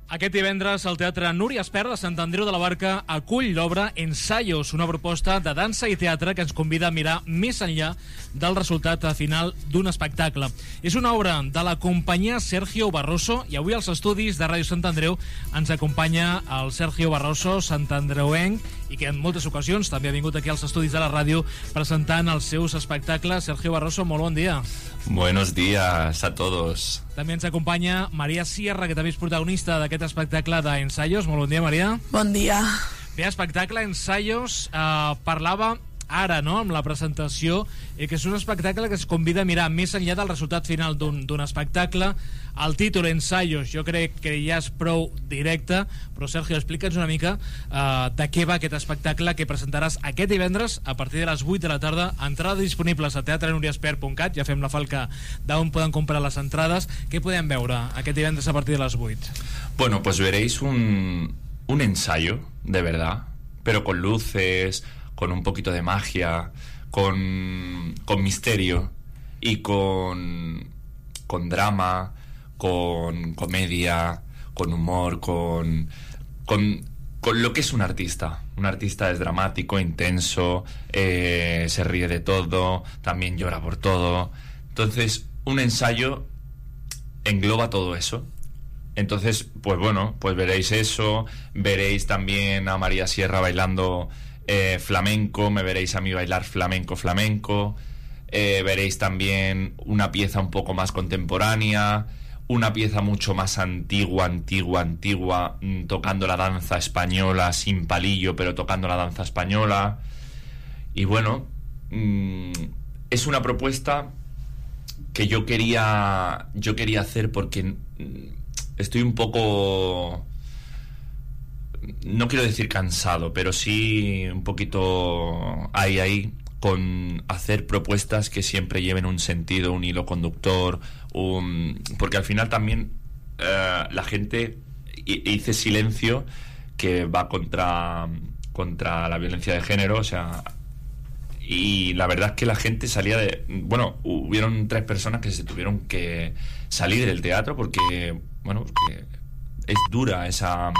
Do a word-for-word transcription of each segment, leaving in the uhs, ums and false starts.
Aquest divendres el Teatre Núria Espert de Sant Andreu de la Barca acull l'obra Ensayos, una proposta de dansa i teatre que ens convida a mirar més enllà del resultat final d'un espectacle. És una obra de la companyia Sergio Barroso i avui als estudis de Ràdio Sant Andreu ens acompanya el Sergio Barroso, santandreuenc, i que en moltes ocasions també ha vingut aquí als estudis de la ràdio presentant els seus espectacles. Sergio Barroso, molt bon dia. Buenos días a todos. També ens acompanya Maria Sierra, que també és protagonista d'aquest espectacle d'Ensayos. Molt bon dia, Maria. Bon dia. Bé, espectacle Ensayos, eh, parlava ara, no?, amb la presentació, eh, que és un espectacle que es convida a mirar més enllà del resultat final d'un d'un espectacle. El títol Ensayos jo crec que ja és prou directe, però Sergio, explica'ns una mica eh, de què va aquest espectacle que presentaràs aquest divendres a partir de les vuit de la tarda. Entrades disponibles a teatre núria espert punt cat, ja fem la falca d'on poden comprar les entrades. Què podem veure aquest divendres a partir de les vuit? Bueno, pues veréis un, un ensayo, de verdad, pero con luces, con un poquito de magia, con, con misterio y con, con drama, con comedia, con humor, con, con, con lo que es un artista. Un artista es dramático, intenso, eh, se ríe de todo, también llora por todo. Entonces, un ensayo engloba todo eso. Entonces, pues bueno, pues veréis eso, veréis también a María Sierra bailando Eh, flamenco, me veréis a mí bailar flamenco, flamenco, eh, veréis también una pieza un poco más contemporánea, una pieza mucho más antigua, antigua, antigua, mmm, tocando la danza española sin palillo, pero tocando la danza española. Y bueno, mmm, es una propuesta que yo quería, yo quería hacer porque mmm, estoy un poco... no quiero decir cansado, pero sí un poquito ahí, ahí, con hacer propuestas que siempre lleven un sentido, un hilo conductor, un... porque al final también eh, la gente hice silencio que va contra, contra la violencia de género, o sea, y la verdad es que la gente salía de... Bueno, hubieron tres personas que se tuvieron que salir del teatro porque, bueno, porque es dura esa...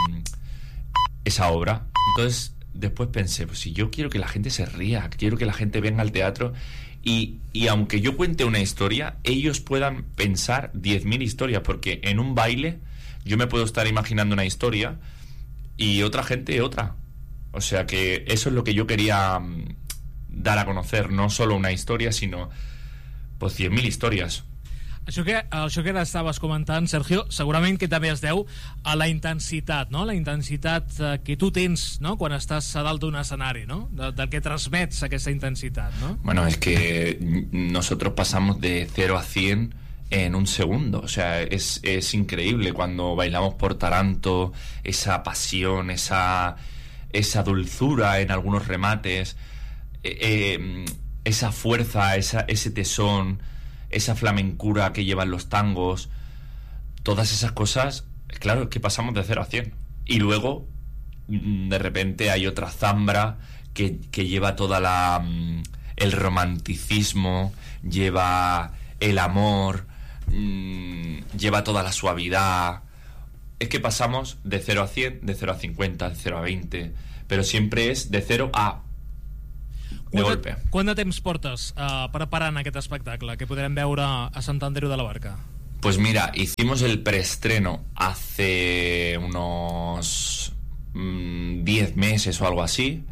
esa obra. Entonces después pensé, pues si yo quiero que la gente se ría, quiero que la gente venga al teatro y, y aunque yo cuente una historia, ellos puedan pensar diez mil historias, porque en un baile yo me puedo estar imaginando una historia y otra gente otra. O sea que eso es lo que yo quería um, dar a conocer, no solo una historia, sino pues cien mil historias. Això que, això que ara estaves comentant, Sergio, segurament que també es deu a la intensitat, no? La intensitat eh, que tu tens, no?, quan estàs a dalt d'un escenari, no? De, del que transmets aquesta intensitat, ¿no? Bueno, es que nosotros pasamos de cero a cien en un segundo, o sea, es, es increíble cuando bailamos por Taranto, esa pasión, esa, esa dulzura en algunos remates, eh, eh, esa fuerza, esa, ese tesón, esa flamencura que llevan los tangos, todas esas cosas, claro, es que pasamos de cero a cien. Y luego, de repente, hay otra zambra que, que lleva toda la el romanticismo, lleva el amor, mmm, lleva toda la suavidad. Es que pasamos de cero a cien, de cero a cincuenta, de cero a veinte, pero siempre es de cero a... de golpe. Quant de temps portes uh, preparant aquest espectacle que podrem veure a Sant Andreu de la Barca? Pues mira, hicimos el preestreno hace unos mmm, diez meses o algo así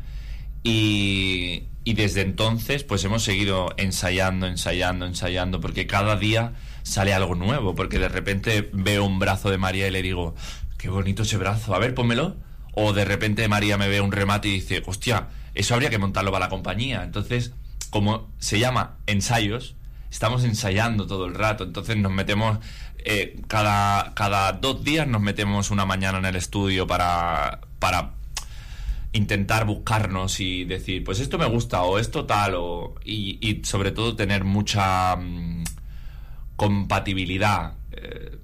y, y desde entonces pues hemos seguido ensayando, ensayando, ensayando, porque cada día sale algo nuevo, porque de repente veo un brazo de María y le digo, qué bonito ese brazo, a ver, pónmelo. O de repente María me ve un remate y dice, hostia, eso habría que montarlo para la compañía. Entonces, como se llama Ensayos, estamos ensayando todo el rato. Entonces nos metemos, eh, cada, cada dos días nos metemos una mañana en el estudio para, para intentar buscarnos y decir, pues esto me gusta, o esto tal, o, y, y sobre todo tener mucha um, compatibilidad eh,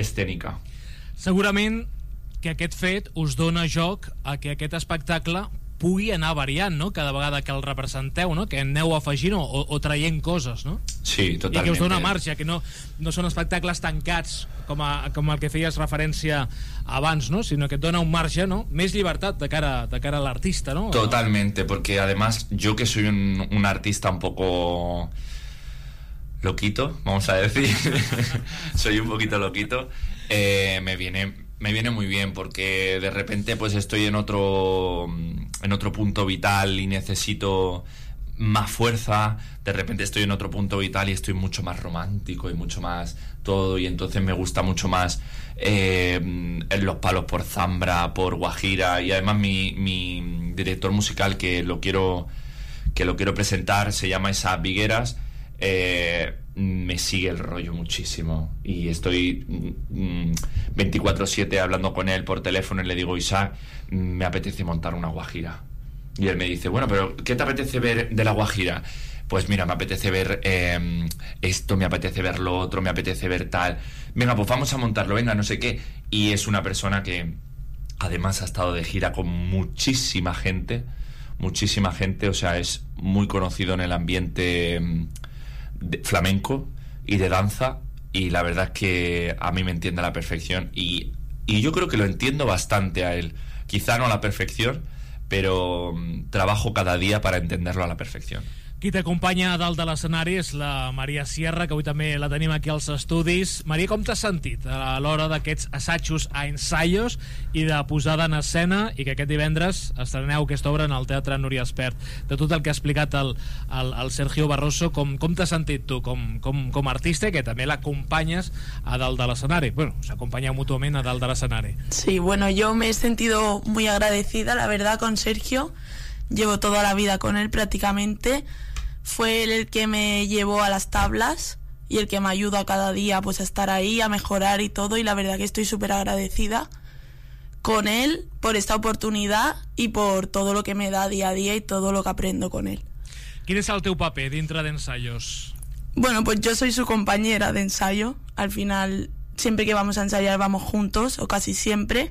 escènica. Segurament que aquest fet us dona joc a que aquest espectacle pugui anar variant, no? Cada vegada que el representeu, no? Que aneu afegint o, o traient coses, no? Sí, totalment. I que us dona marge, que no, no són espectacles tancats com, a, com el que feies referència abans, ¿no? Sino que et dona un marge, ¿no? Més llibertat de cara, de cara a l'artista, ¿no? Totalmente, porque además yo que soy un, un artista un poco loquito, vamos a decir, soy un poquito loquito, eh, me viene... me viene muy bien porque de repente pues estoy en otro en otro punto vital y necesito más fuerza, de repente estoy en otro punto vital y estoy mucho más romántico y mucho más todo, y entonces me gusta mucho más eh, en los palos por Zambra, por Guajira, y además mi, mi director musical que lo quiero que lo quiero presentar se llama Isaac Vigueras. Eh, me sigue el rollo muchísimo y estoy mm, veinticuatro siete hablando con él por teléfono y le digo: Isaac, me apetece montar una guajira. Y él me dice: bueno, pero ¿qué te apetece ver de la guajira? Pues mira, me apetece ver eh, esto, me apetece ver lo otro, me apetece ver tal. Venga, pues vamos a montarlo, venga, no sé qué. Y es una persona que además ha estado de gira con muchísima gente, muchísima gente, o sea, es muy conocido en el ambiente de flamenco y de danza, y la verdad es que a mí me entiende a la perfección, y, y yo creo que lo entiendo bastante a él, quizá no a la perfección, pero um, trabajo cada día para entenderlo a la perfección. Qui t'acompanya a dalt de l'escenari és la Maria Sierra, que avui també la tenim aquí als estudis. Maria, com t'has sentit a l'hora d'aquests assajos a ensaios i de posada en escena, i que aquest divendres estreneu aquesta obra en el Teatre Núria Espert? De tot el que ha explicat el, el, el Sergio Barroso, com, com t'has sentit tu com, com, com a artista, que també l'acompanyes a dalt de l'escenari? Bueno, s'acompanyeu mútuament a dalt de l'escenari. Sí, bueno, yo me he sentido muy agradecida, la verdad, con Sergio. Llevo toda la vida con él prácticamente. Fue él el que me llevó a las tablas y el que me ayuda cada día pues a estar ahí, a mejorar y todo, y la verdad que estoy súper agradecida con él por esta oportunidad y por todo lo que me da día a día y todo lo que aprendo con él. Quin és el teu paper dintre d'ensaios? Bueno, pues yo soy su compañera de ensayo. Al final, siempre que vamos a ensayar vamos juntos, o casi siempre,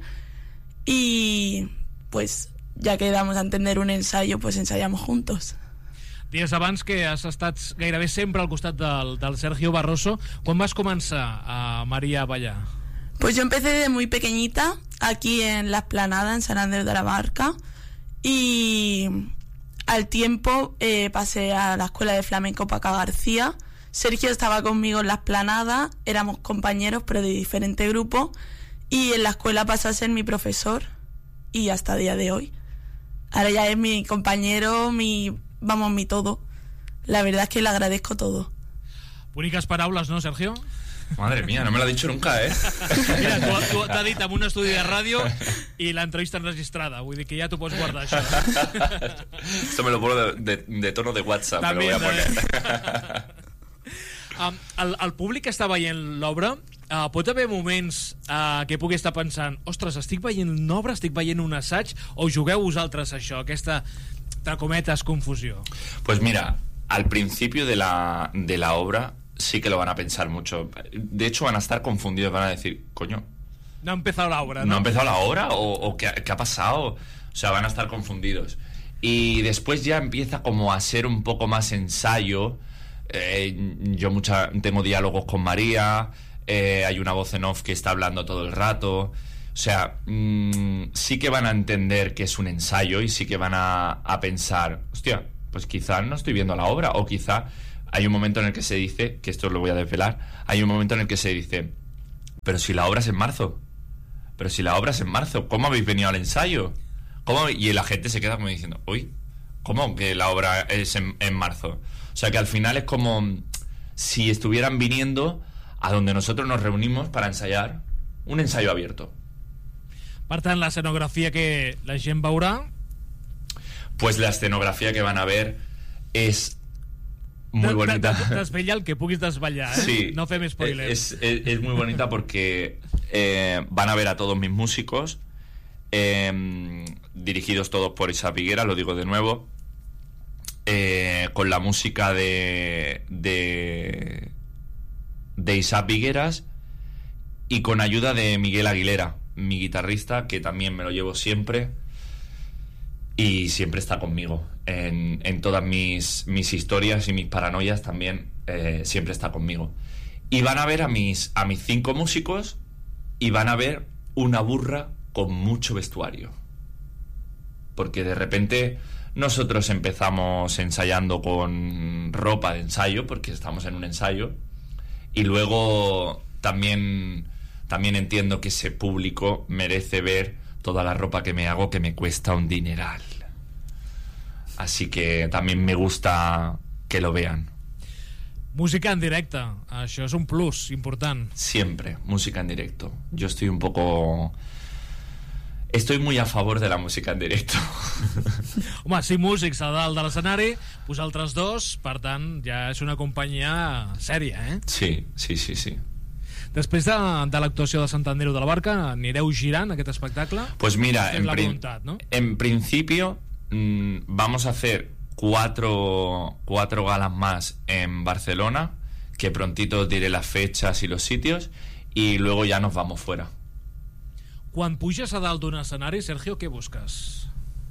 y pues ya que damos a entender un ensayo, pues ensayamos juntos. Dies abans que has estat gairebé sempre al costat del, del Sergio Barroso, quan vas començar a Maria a ballar? Pues yo empecé de muy pequeñita, aquí en La Esplanada, en San Andrés de la Barca, y al tiempo eh, pasé a la Escuela de Flamenco Paca García. Sergio estaba conmigo en La Esplanada, éramos compañeros pero de diferente grupo, y en la escuela pasó a ser mi profesor, y hasta el día de hoy. Ahora ya es mi compañero, mi... vamos, mi todo. La verdad es que le agradezco todo. Boniques paraules, no, Sergio? Madre mía, no me lo ha dicho nunca, ¿eh? Mira, tu, tu t'ha dit en un estudi de ràdio i l'entrevista enregistrada, vull dir que ja t'ho pots guardar, això. Esto me lo pongo de, de, de tono de WhatsApp, també, me lo voy a poner. um, el, el públic que està veient l'obra, uh, pot haver moments uh, que pugui estar pensant: ostres, estic veient una obra, estic veient un assaig, o jugueu vosaltres això, aquesta, entre cometes, confusió? Pues mira, al principio de la, de la obra sí que lo van a pensar mucho. De hecho, van a estar confundidos, van a decir: coño, no ha empezado la obra, ¿no? ¿No ha empezado la obra? ¿O, o qué, qué ha pasado? O sea, van a estar confundidos. Y después ya empieza como a ser un poco más ensayo. Eh, yo mucha, tengo diálogos con María, eh, hay una voz en off que está hablando todo el rato. O sea, mmm, sí que van a entender que es un ensayo y sí que van a, a pensar: hostia, pues quizá no estoy viendo la obra, o quizá hay un momento en el que se dice, que esto lo voy a desvelar, hay un momento en el que se dice: pero si la obra es en marzo, pero si la obra es en marzo, ¿cómo habéis venido al ensayo? ¿Cómo? Y la gente se queda como diciendo: uy, ¿cómo que la obra es en, en marzo? O sea, que al final es como si estuvieran viniendo a donde nosotros nos reunimos para ensayar, un ensayo abierto. Per tant, la escenografia que la gent veurà... Pues la escenografía que van a ver es muy bonita. Desvella el que puguis desvetllar, ¿eh? Sí, no fem spoilers. Es, es, es muy bonita porque eh, van a ver a todos mis músicos, eh, dirigidos todos por Isaac Vigueras, lo digo de nuevo, eh, con la música de, de, de Isaac Vigueras y con ayuda de Miguel Aguilera, mi guitarrista, que también me lo llevo siempre. y siempre está conmigo. En, en todas mis, mis historias y mis paranoias también eh, siempre está conmigo. Y van a ver a mis, a mis cinco músicos y van a ver una burra con mucho vestuario. Porque de repente nosotros empezamos ensayando con ropa de ensayo, porque estamos en un ensayo, y luego también, también entiendo que ese público merece ver toda la ropa que me hago, que me cuesta un dineral. Así que también me gusta que lo vean. Música en directe, això és un plus important. Siempre, música en directo. Yo estoy un poco... Estoy muy a favor de la música en directo. Home, cinc músics a dalt de l'escenari, vosaltres dos, per tant, ja és una companyia sèria, eh? Sí, sí, sí, sí. Després de, de l'actuació de Sant Andreu de la Barca, anireu girant aquest espectacle? Pues mira, en, la pri voluntat, ¿no? en principio mmm, vamos a hacer cuatro, cuatro galas más en Barcelona, que prontito os diré las fechas y los sitios, y luego ya nos vamos fuera. Quan puges a dalt d'un escenari, Sergio, què busques?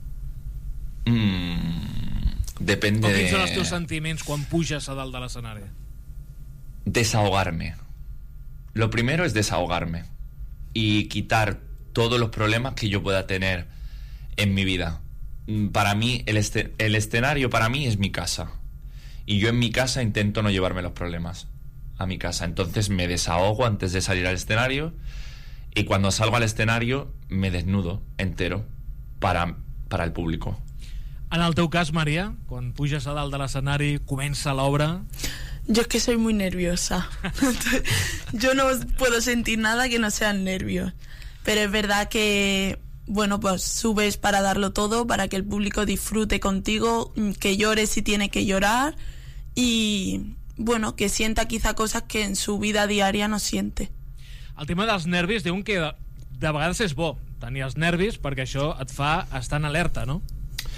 Mm, depende o quins de... són els teus sentiments quan puges a dalt de l'escenari? Desahogarme. Lo primero es desahogarme y quitar todos los problemas que yo pueda tener en mi vida. Para mí, el, este el escenario para mí es mi casa. Y yo en mi casa intento no llevarme los problemas a mi casa. Entonces me desahogo antes de salir al escenario. Y cuando salgo al escenario me desnudo entero para, para el público. En el teu cas, Maria, quan puges a dalt de l'escenari, comença l'obra... Yo es que soy muy nerviosa. Yo no puedo sentir nada que no sean nervios. Pero es verdad que, bueno, pues subes para darlo todo, para que el público disfrute contigo, que llore si tiene que llorar y, bueno, que sienta quizá cosas que en su vida diaria no siente. El tema dels nervis diuen que de, de vegades és bo tenir els nervis perquè això et fa estar en alerta, ¿no?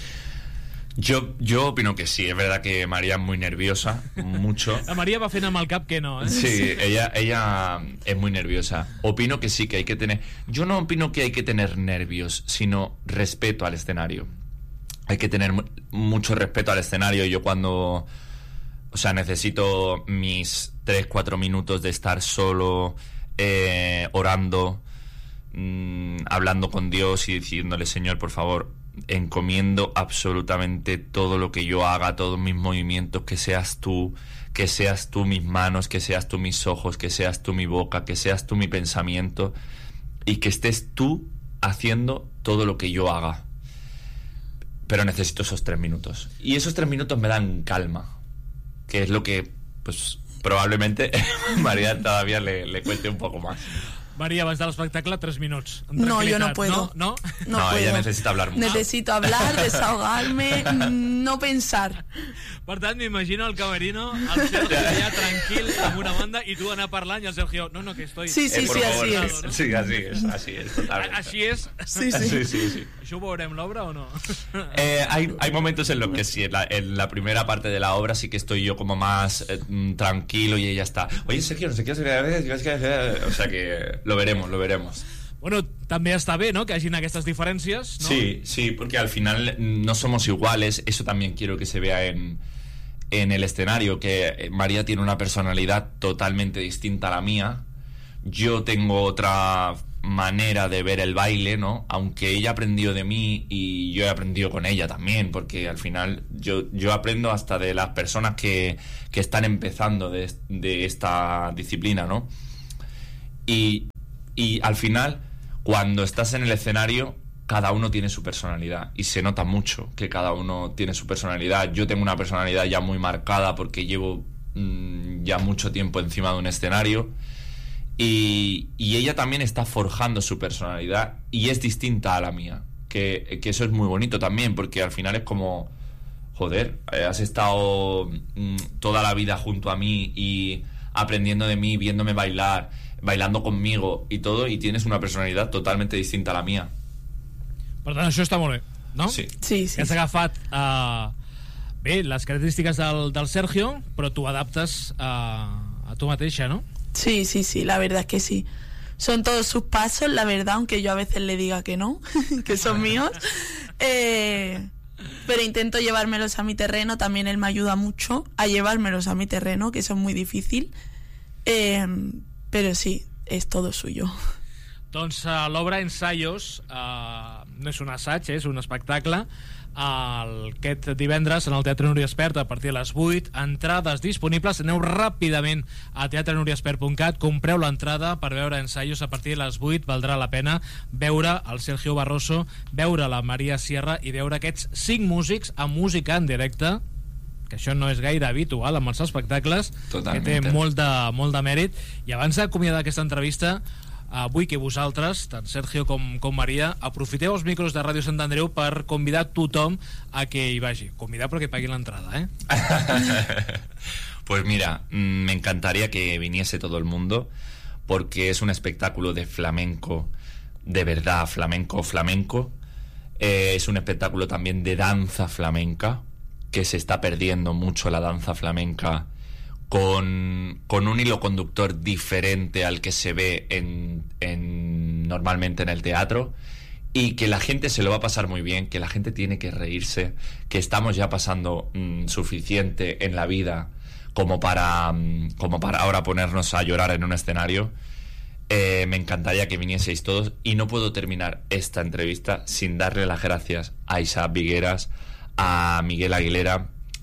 Yo, yo opino que sí, es verdad que María es muy nerviosa, mucho. La María va fent amb el cap que no, ¿eh? Sí, ella, ella es muy nerviosa. Opino que sí, que hay que tener... Yo no opino que hay que tener nervios, sino respeto al escenario. Hay que tener mucho respeto al escenario. Yo cuando... O sea, necesito mis tres, cuatro minutos de estar solo... Eh, orando, mmm, hablando con Dios y diciéndole: Señor, por favor, encomiendo absolutamente todo lo que yo haga, todos mis movimientos, que seas tú, que seas tú mis manos, que seas tú mis ojos, que seas tú mi boca, que seas tú mi pensamiento, y que estés tú haciendo todo lo que yo haga. Pero necesito esos tres minutos. Y esos tres minutos me dan calma, que es lo que, pues... probablemente María todavía le, le cuente un poco más. María, vas del espectacle tres minuts. No, yo no puedo. No, no, no, no puedo. Ella necesita hablar mucho. Necesito hablar, desahogarme, no pensar. Per tant, m'imagino el camerino, el Sergio allà tranquil, amb una banda, i tu anar parlant, i el Sergio, no, no, que estoy... Sí, sí, eh, sí, favor, así no, es. No? Sí, así es, así es, totalmente. Així és? Sí, sí. sí, sí, sí. Això ho veurem l'obra o no? Eh, hay, hay momentos en los que sí, en la, en la primera parte de la obra sí que estoy yo como más eh, tranquilo y ella está, oye Sergio, no sé qué, o sea que lo veremos, lo veremos. Bueno, també està bé, ¿no?, que hagin aquestes diferències, ¿no? Sí, sí, porque al final no somos iguales. Eso también quiero que se vea en, en el escenario, que María tiene una personalidad totalmente distinta a la mía. Yo tengo otra manera de ver el baile, ¿no? Aunque ella aprendió de mí y yo he aprendido con ella también, porque al final yo, yo aprendo hasta de las personas que, que están empezando de, de esta disciplina, ¿no? Y, y al final, cuando estás en el escenario, cada uno tiene su personalidad y se nota mucho que cada uno tiene su personalidad. Yo tengo una personalidad ya muy marcada porque llevo mmm, ya mucho tiempo encima de un escenario. Y, y ella también está forjando su personalidad y es distinta a la mía, que, que eso es muy bonito también, porque al final es como, joder, has estado mmm, toda la vida junto a mí y aprendiendo de mí, viéndome bailar, bailando conmigo y todo, y tienes una personalidad totalmente distinta a la mía. Per tant, això està molt bé, no? Sí. Sí, sí. Que has agafat uh, bé, les característiques del, del Sergio, però tu adaptes a, a tu mateixa, ¿no? Sí, sí, sí, la verdad es que sí. Son todos sus pasos, la verdad, aunque yo a veces le diga que no, que son míos. Eh, pero intento llevármelos a mi terreno, también él me ayuda mucho a llevármelos a mi terreno, que eso es muy difícil. Eh, pero sí, és todo suyo. Doncs uh, l'obra Ensayos uh, no és un assaig, és un espectacle uh, aquest divendres en el Teatre Núria Espert a partir de les vuit, entrades disponibles. Aneu ràpidament a teatre núria espert punt cat, compreu l'entrada per veure Ensayos a partir de les vuit, valdrà la pena veure el Sergio Barroso, veure la Maria Sierra i veure aquests cinc músics amb música en directe, que això no és gaire habitual amb els espectacles. Totalment. Que té molt de, molt de mèrit. I abans d'acomiadar aquesta entrevista, uh, vull que vosaltres, tant Sergio com, com Maria, aprofiteu els micros de Ràdio Sant Andreu per convidar tothom a que hi vagi. Convidar perquè pagui l'entrada, ¿eh? Pues mira, me encantaría que viniese todo el mundo, porque es un espectáculo de flamenco, de verdad, flamenco, flamenco. Eh, es un espectáculo también de danza flamenca, que se está perdiendo mucho la danza flamenca, con, con un hilo conductor diferente al que se ve en, en, normalmente en el teatro, y que la gente se lo va a pasar muy bien, que la gente tiene que reírse, que estamos ya pasando mmm, suficiente en la vida como para, mmm, como para ahora ponernos a llorar en un escenario. Eh, me encantaría que vinieseis todos, y no puedo terminar esta entrevista sin darle las gracias a Isaac Vigueras, a Miguel Aguilera,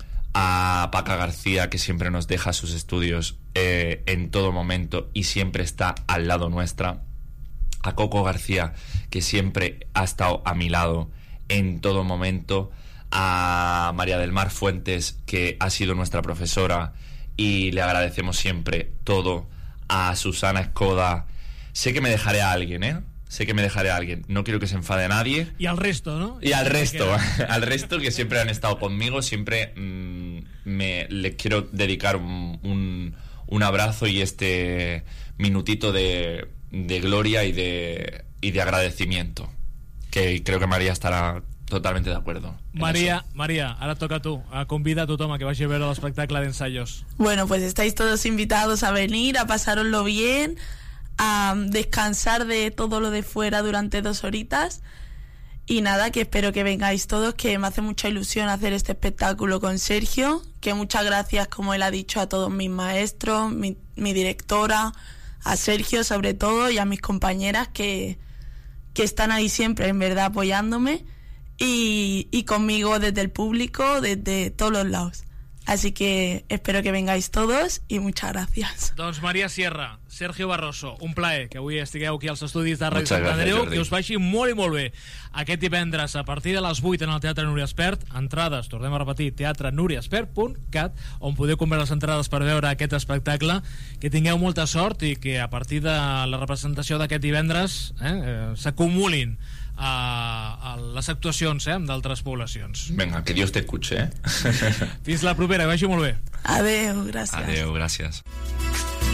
a Paca García, que siempre nos deja sus estudios eh, en todo momento y siempre está al lado nuestra, a Coco García, que siempre ha estado a mi lado en todo momento, a María del Mar Fuentes, que ha sido nuestra profesora y le agradecemos siempre todo, a Susana Escoda. Sé que me dejaré a alguien, ¿eh? Sé que me dejaré a alguien, no quiero que se enfade nadie. Y al resto, ¿no? Y al resto, al resto que siempre han estado conmigo, siempre mmm, me les quiero dedicar un, un, un abrazo y este minutito de, de gloria y de, y de agradecimiento, que creo que María estará totalmente de acuerdo. María, María, ahora toca tú, convida a tothom a que vagi a veure l'espectacle d'Ensayos. Bueno, pues estáis todos invitados a venir, a pasároslo bien, a descansar de todo lo de fuera durante dos horitas, y nada, que espero que vengáis todos, que me hace mucha ilusión hacer este espectáculo con Sergio, que muchas gracias, como él ha dicho, a todos mis maestros, mi, mi directora, a Sergio sobre todo, y a mis compañeras que, que están ahí siempre, en verdad, apoyándome, y, y conmigo desde el público, desde todos los lados. Así que espero que vengáis todos i muchas gracias. Doncs Maria Sierra, Sergio Barroso, un plaer que avui estigueu aquí als estudis de Ràdio Sant Andreu, que us vagi molt i molt bé. Aquest divendres a partir de les vuit en el Teatre Núria Espert, entrades, tornem a repetir, teatre núria espert punt cat, on podeu comprar les entrades per veure aquest espectacle. Que tingueu molta sort i que a partir de la representació d'aquest divendres eh, eh, s'acumulin a, a les actuacions eh, d'altres poblacions. Venga, que Dios te escuche, eh? Fins la propera, que vagi molt bé. Adeu, gràcies. Adeu, gràcies.